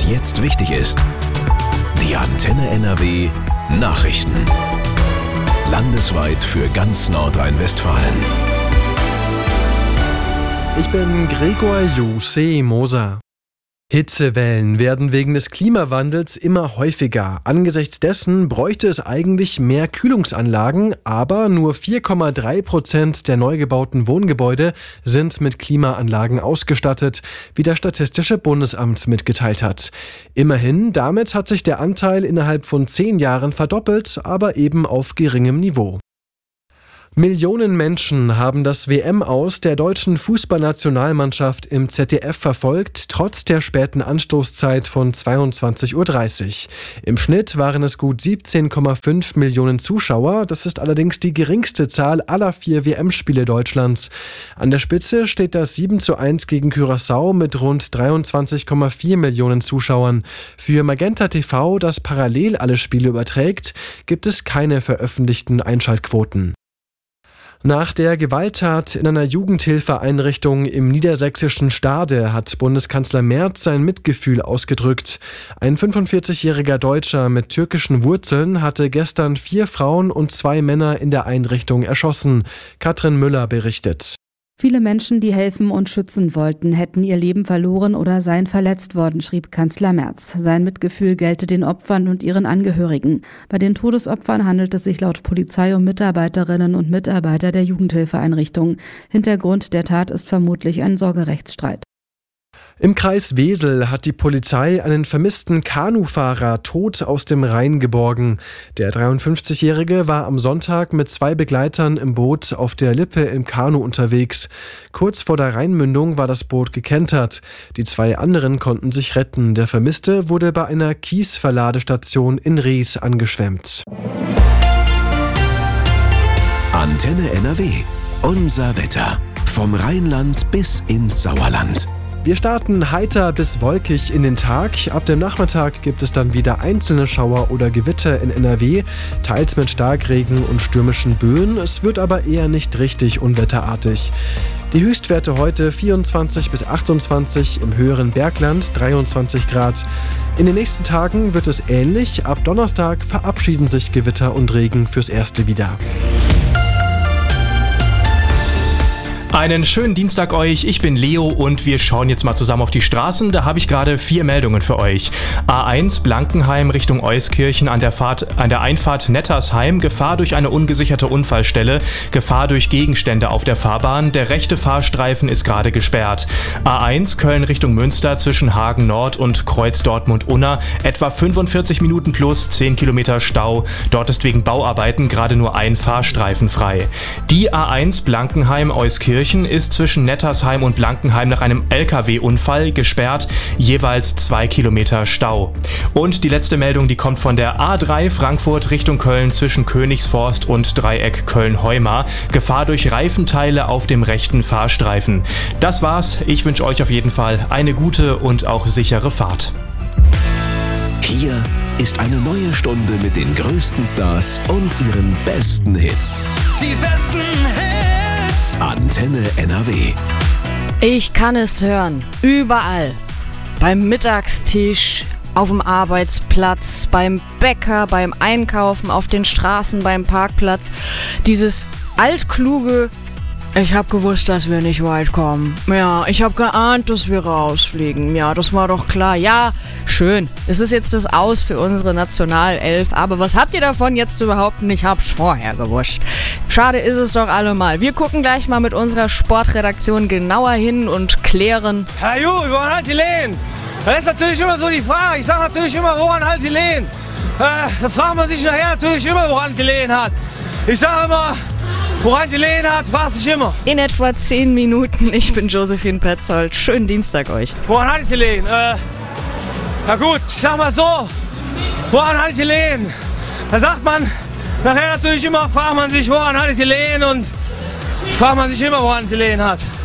was jetzt wichtig ist. Die Antenne NRW Nachrichten. Landesweit für ganz Nordrhein-Westfalen. Ich bin Gregor Jose Moser. Hitzewellen werden wegen des Klimawandels immer häufiger. Angesichts dessen bräuchte es eigentlich mehr Kühlungsanlagen, aber nur 4,3% der neu gebauten Wohngebäude sind mit Klimaanlagen ausgestattet, wie das Statistische Bundesamt mitgeteilt hat. Immerhin, damit hat sich der Anteil innerhalb von 10 Jahren verdoppelt, aber eben auf geringem Niveau. Millionen Menschen haben das WM-Aus der deutschen Fußballnationalmannschaft im ZDF verfolgt, trotz der späten Anstoßzeit von 22:30 Uhr. Im Schnitt waren es gut 17,5 Millionen Zuschauer. Das ist allerdings die geringste Zahl aller 4 WM-Spiele Deutschlands. An der Spitze steht das 7:1 gegen Curaçao mit rund 23,4 Millionen Zuschauern. Für Magenta TV, das parallel alle Spiele überträgt, gibt es keine veröffentlichten Einschaltquoten. Nach der Gewalttat in einer Jugendhilfeeinrichtung im niedersächsischen Stade hat Bundeskanzler Merz sein Mitgefühl ausgedrückt. Ein 45-jähriger Deutscher mit türkischen Wurzeln hatte gestern 4 Frauen und 2 Männer in der Einrichtung erschossen. Katrin Müller berichtet. Viele Menschen, die helfen und schützen wollten, hätten ihr Leben verloren oder seien verletzt worden, schrieb Kanzler Merz. Sein Mitgefühl gelte den Opfern und ihren Angehörigen. Bei den Todesopfern handelt es sich laut Polizei um Mitarbeiterinnen und Mitarbeiter der Jugendhilfeeinrichtung. Hintergrund der Tat ist vermutlich ein Sorgerechtsstreit. Im Kreis Wesel hat die Polizei einen vermissten Kanufahrer tot aus dem Rhein geborgen. Der 53-Jährige war am Sonntag mit 2 Begleitern im Boot auf der Lippe im Kanu unterwegs. Kurz vor der Rheinmündung war das Boot gekentert. Die 2 anderen konnten sich retten. Der Vermisste wurde bei einer Kiesverladestation in Rees angeschwemmt. Antenne NRW. Unser Wetter. Vom Rheinland bis ins Sauerland. Wir starten heiter bis wolkig in den Tag. Ab dem Nachmittag gibt es dann wieder einzelne Schauer oder Gewitter in NRW, teils mit Starkregen und stürmischen Böen. Es wird aber eher nicht richtig unwetterartig. Die Höchstwerte heute 24 bis 28, im höheren Bergland 23 Grad. In den nächsten Tagen wird es ähnlich. Ab Donnerstag verabschieden sich Gewitter und Regen fürs Erste wieder. Einen schönen Dienstag euch, ich bin Leo und wir schauen jetzt mal zusammen auf die Straßen. Da habe ich gerade 4 Meldungen für euch. A1 Blankenheim Richtung Euskirchen an der Einfahrt Nettersheim. Gefahr durch eine ungesicherte Unfallstelle. Gefahr durch Gegenstände auf der Fahrbahn. Der rechte Fahrstreifen ist gerade gesperrt. A1 Köln Richtung Münster zwischen Hagen Nord und Kreuz Dortmund-Unna. Etwa 45 Minuten plus 10 Kilometer Stau. Dort ist wegen Bauarbeiten gerade nur ein Fahrstreifen frei. Die A1 Blankenheim Euskirchen ist zwischen Nettersheim und Blankenheim nach einem LKW-Unfall gesperrt, jeweils 2 Kilometer Stau. Und die letzte Meldung, die kommt von der A3 Frankfurt Richtung Köln zwischen Königsforst und Dreieck Köln-Heumar. Gefahr durch Reifenteile auf dem rechten Fahrstreifen. Das war's. Ich wünsche euch auf jeden Fall eine gute und auch sichere Fahrt. Hier ist eine neue Stunde mit den größten Stars und ihren besten Hits. Die besten Hits! Antenne NRW. Ich kann es hören. Überall. Beim Mittagstisch, auf dem Arbeitsplatz, beim Bäcker, beim Einkaufen, auf den Straßen, beim Parkplatz. Dieses altkluge: Ich hab gewusst, dass wir nicht weit kommen. Ja, ich hab geahnt, dass wir rausfliegen. Ja, das war doch klar. Ja, schön. Es ist jetzt das Aus für unsere Nationalelf. Aber was habt ihr davon jetzt zu behaupten? Ich hab's vorher gewusst. Schade ist es doch allemal. Wir gucken gleich mal mit unserer Sportredaktion genauer hin und klären. Herr Juri, woran halt die Lehen? Das ist natürlich immer so die Frage. Ich sag natürlich immer, woran halt die Lehen? Da fragt man sich nachher natürlich immer, woran die Lehen hat. Ich sag immer, woran die Lehen hat, weiß ich immer. In etwa 10 Minuten. Ich bin Josephine Petzold. Schönen Dienstag euch. Woran halt die Lehen? Na gut, ich sag mal so. Woran halt die Lehen? Da sagt man nachher natürlich immer, fragt man sich, woran halt die Lehen, und fragt man sich immer, woran die Lehen hat.